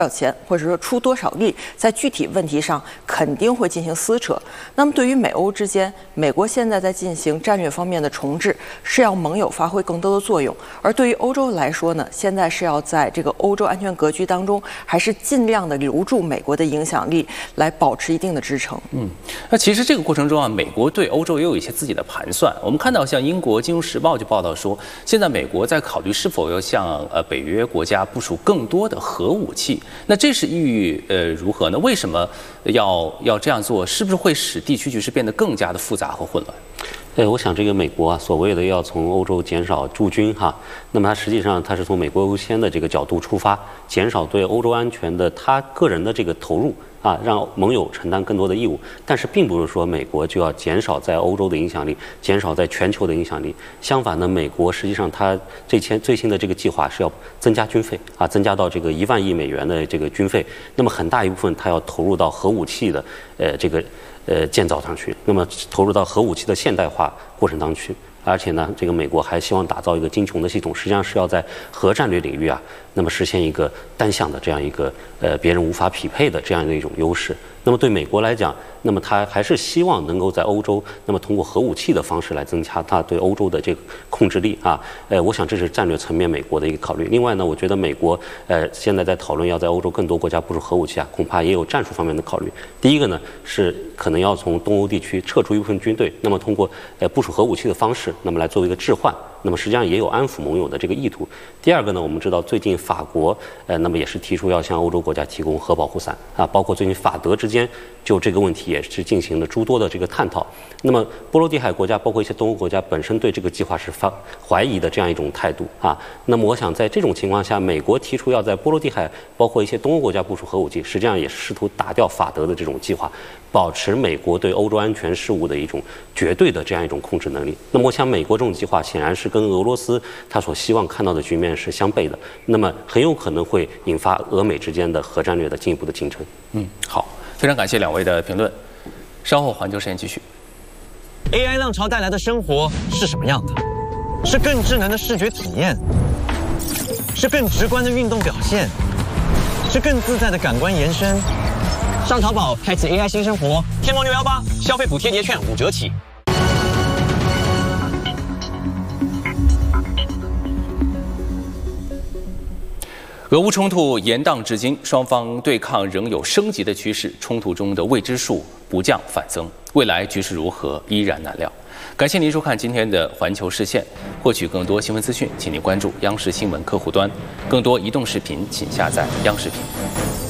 少钱，或者说出多少力，在具体问题上肯定会进行撕扯。那么，对于美欧之间，美国现在在进行战略方面的重置，是要盟友发挥更多的作用；而对于欧洲来说呢，现在是要在这个欧洲安全格局当中，还是尽量的留住美国的影响力，来保持一定的支撑。 那其实这个过程中啊，美国对欧洲也有一些自己的盘算。我们看到，像英国《金融时报》就报道说，现在美国在考虑是否要向北约国家部署更多的核武器。那这是意义如何呢？为什么要这样做？是不是会使地区局势变得更加的复杂和混乱？ 我想这个美国啊，所谓的要从欧洲减少驻军哈，那么它实际上它是从美国优先的这个角度出发，减少对欧洲安全的他个人的这个投入啊，让盟友承担更多的义务。但是并不是说美国就要减少在欧洲的影响力，减少在全球的影响力。相反呢，美国实际上它最新的这个计划是要增加军费啊，增加到这个1万亿美元的这个军费。那么很大一部分它要投入到核武器的建造上去，那么投入到核武器的现代化过程当中去。而且呢，这个美国还希望打造一个精穷的系统，实际上是要在核战略领域啊，那么实现一个单项的这样一个别人无法匹配的这样的一种优势。那么对美国来讲，那么它还是希望能够在欧洲，那么通过核武器的方式来增加它对欧洲的这个控制力啊。我想这是战略层面美国的一个考虑。另外呢，我觉得美国现在在讨论要在欧洲更多国家部署核武器啊，恐怕也有战术方面的考虑。第一个呢是可能要从东欧地区撤出一部分军队，那么通过部署核武器的方式，那么来作为一个置换。那么实际上也有安抚盟友的这个意图。第二个呢，我们知道最近法国那么也是提出要向欧洲国家提供核保护伞啊，包括最近法德之间就这个问题也是进行了诸多的这个探讨。那么波罗的海国家包括一些东欧国家本身对这个计划是怀疑的这样一种态度啊。那么我想在这种情况下，美国提出要在波罗的海包括一些东欧国家部署核武器，实际上也是试图打掉法德的这种计划，保持美国对欧洲安全事务的一种绝对的这样一种控制能力。那么我想美国这种计划显然是跟俄罗斯他所希望看到的局面是相悖的，那么很有可能会引发俄美之间的核战略的进一步的进程。 好，非常感谢两位的评论。稍后环球时间继续。 AI 浪潮带来的生活是什么样的？是更智能的视觉体验，是更直观的运动表现，是更自在的感官延伸。上淘宝开启 AI 新生活，天猫618消费补贴节券5折起。 俄乌冲突延宕至今，双方对抗仍有升级的趋势，冲突中的未知数不降反增，未来局势如何依然难料。感谢您收看今天的环球视线，获取更多新闻资讯，请您关注央视新闻客户端，更多移动视频请下载央视频。